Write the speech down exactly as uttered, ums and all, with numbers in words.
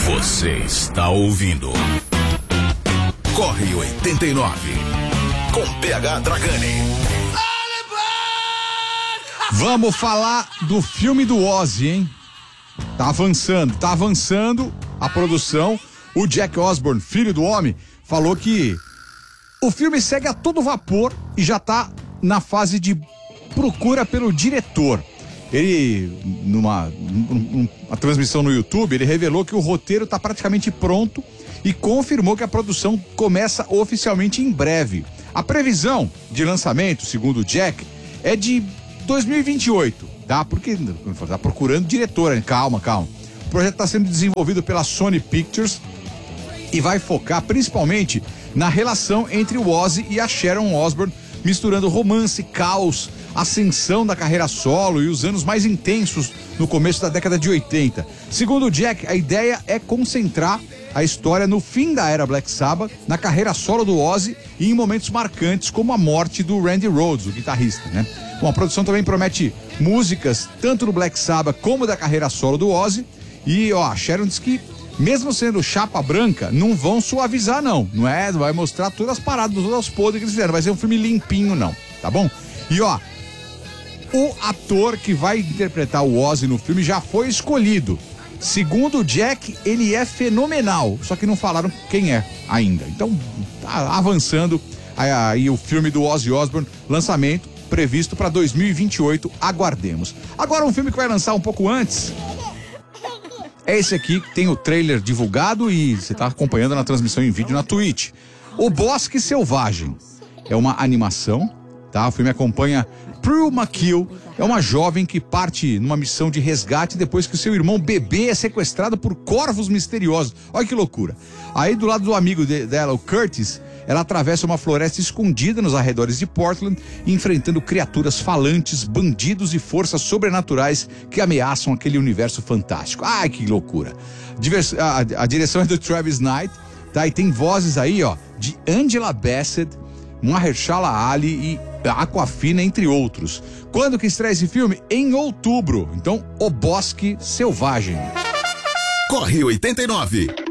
Você está ouvindo Corre oitenta e nove com P H Dragani. Vamos falar do filme do Ozzy, hein? Tá avançando, tá avançando a produção. O Jack Osbourne, filho do homem, falou que o filme segue a todo vapor e já tá na fase de procura pelo diretor. Ele, numa, numa transmissão no YouTube, ele revelou que o roteiro tá praticamente pronto e confirmou que a produção começa oficialmente em breve. A previsão de lançamento, segundo o Jack, é de dois mil e vinte e oito, tá? Porque tá procurando diretor, hein? Calma, calma. O projeto está sendo desenvolvido pela Sony Pictures e vai focar principalmente na relação entre o Ozzy e a Sharon Osbourne, misturando romance, caos, ascensão da carreira solo e os anos mais intensos no começo da década de oitenta. Segundo o Jack, a ideia é concentrar a história no fim da era Black Sabbath, na carreira solo do Ozzy e em momentos marcantes como a morte do Randy Rhoads, o guitarrista, né? Bom, a produção também promete músicas tanto do Black Sabbath como da carreira solo do Ozzy. E, ó, a Sharon diz que, mesmo sendo chapa branca, não vão suavizar, não. Não é? Vai mostrar todas as paradas, todos os podres que eles fizeram. Vai ser um filme limpinho, não. Tá bom? E, ó, o ator que vai interpretar o Ozzy no filme já foi escolhido. Segundo o Jack, ele é fenomenal. Só que não falaram quem é ainda. Então, tá avançando aí o filme do Ozzy Osbourne, lançamento previsto para dois mil e vinte e oito. Aguardemos. Agora, um filme que vai lançar um pouco antes é esse aqui, que tem o trailer divulgado e você está acompanhando na transmissão em vídeo na Twitch. O Bosque Selvagem. É uma animação, tá? O filme acompanha Prue McKill, é uma jovem que parte numa missão de resgate depois que o seu irmão bebê é sequestrado por corvos misteriosos. Olha que loucura. Aí do lado do amigo de, dela, o Curtis, ela atravessa uma floresta escondida nos arredores de Portland, enfrentando criaturas falantes, bandidos e forças sobrenaturais que ameaçam aquele universo fantástico. Ai, que loucura. Divers, a, a direção é do Travis Knight, tá? E tem vozes aí, ó, de Angela Bassett, Mahershala Ali e Aquafina, entre outros. Quando que estreia esse filme? Em outubro. Então, O Bosque Selvagem. Corre oitenta e nove.